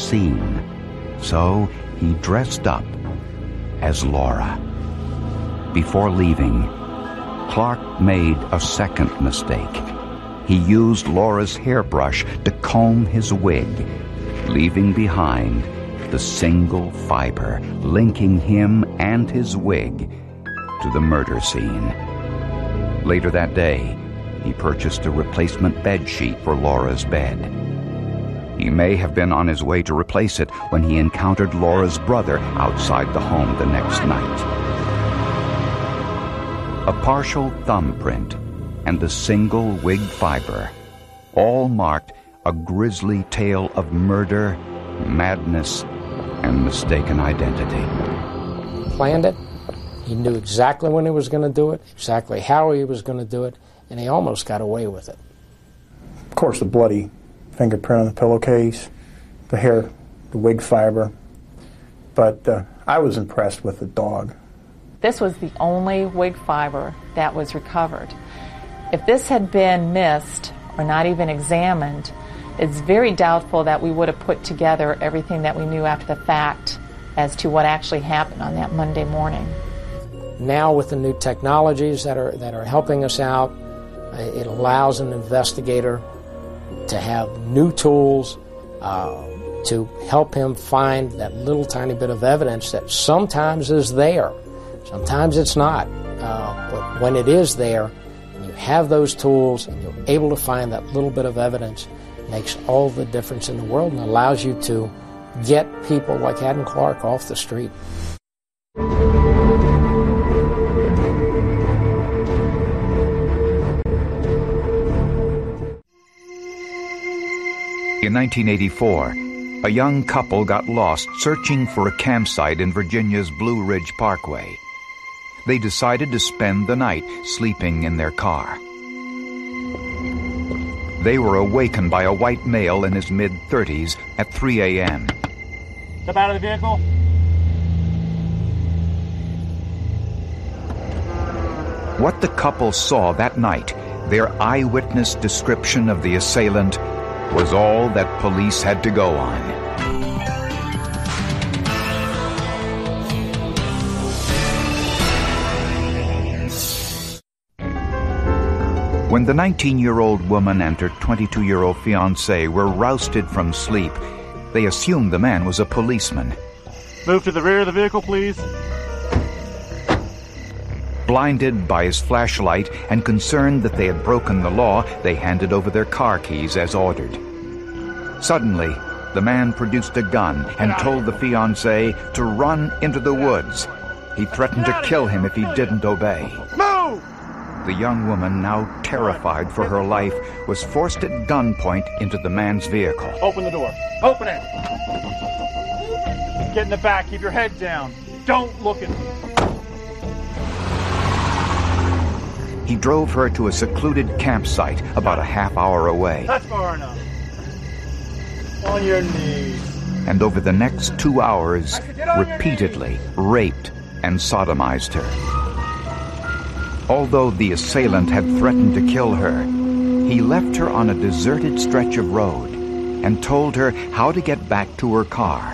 scene. So he dressed up as Laura. Before leaving, Clark made a second mistake. He used Laura's hairbrush to comb his wig, leaving behind the single fiber linking him and his wig to the murder scene. Later that day, he purchased a replacement bed sheet for Laura's bed. He may have been on his way to replace it when he encountered Laura's brother outside the home the next night. A partial thumbprint and a single wig fiber all marked a grisly tale of murder, madness, and mistaken identity. Planned it. He knew exactly when he was going to do it, exactly how he was going to do it, and he almost got away with it. Of course, the bloody fingerprint on the pillowcase, the hair, the wig fiber, but I was impressed with the dog. This was the only wig fiber that was recovered. If this had been missed or not even examined, it's very doubtful that we would have put together everything that we knew after the fact as to what actually happened on that Monday morning. Now with the new technologies that are helping us out, it allows an investigator to have new tools to help him find that little tiny bit of evidence that sometimes is there. Sometimes it's not. But when it is there, and you have those tools and you're able to find that little bit of evidence, it makes all the difference in the world and allows you to get people like Haddon Clark off the street. In 1984, a young couple got lost searching for a campsite in Virginia's Blue Ridge Parkway. They decided to spend the night sleeping in their car. They were awakened by a white male in his mid-30s at 3 a.m. Step out of the vehicle. What the couple saw that night, their eyewitness description of the assailant, was all that police had to go on. When the 19-year-old woman and her 22-year-old fiancé were rousted from sleep, they assumed the man was a policeman. Move to the rear of the vehicle, please. Blinded by his flashlight and concerned that they had broken the law, they handed over their car keys as ordered. Suddenly, the man produced a gun and told the fiancé to run into the woods. He threatened to kill him if he didn't obey. Move! The young woman, now terrified for her life, was forced at gunpoint into the man's vehicle. Open the door. Open it! Get in the back. Keep your head down. Don't look at me. He drove her to a secluded campsite about a half hour away. That's far enough. On your knees. And over the next 2 hours, repeatedly raped and sodomized her. Although the assailant had threatened to kill her, he left her on a deserted stretch of road and told her how to get back to her car.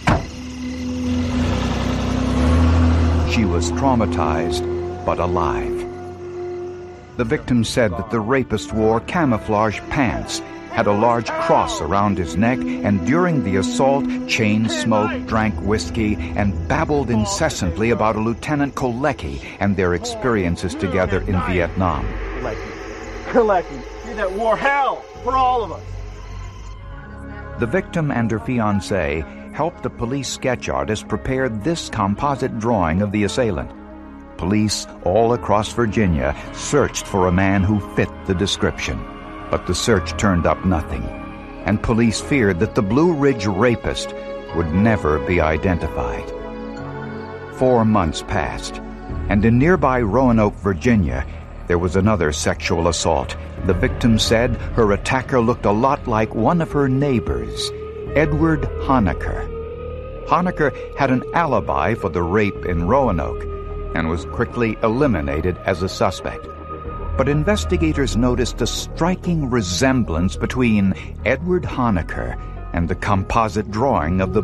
She was traumatized, but alive. The victim said that the rapist wore camouflage pants, had a large cross around his neck, and during the assault chain smoked, drank whiskey, and babbled incessantly about a Lieutenant Kolecki and their experiences together in Vietnam. Kolecki, he that wore hell for all of us. The victim and her fiancé helped a police sketch artist prepare this composite drawing of the assailant. Police all across Virginia searched for a man who fit the description. But the search turned up nothing, and police feared that the Blue Ridge rapist would never be identified. 4 months passed, and in nearby Roanoke, Virginia, there was another sexual assault. The victim said her attacker looked a lot like one of her neighbors, Edward Honaker. Honaker had an alibi for the rape in Roanoke and was quickly eliminated as a suspect. But investigators noticed a striking resemblance between Edward Honaker and the composite drawing of the